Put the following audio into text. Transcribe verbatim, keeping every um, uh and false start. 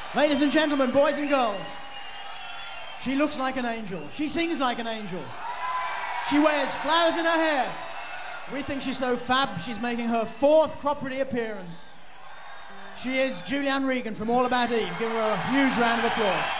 Ladies and gentlemen, boys and girls, she looks like an angel. She sings like an angel. She wears flowers in her hair. We think she's so fab, she's making her fourth Cropredy appearance. She is Julianne Regan from All About Eve. Give her a huge round of applause.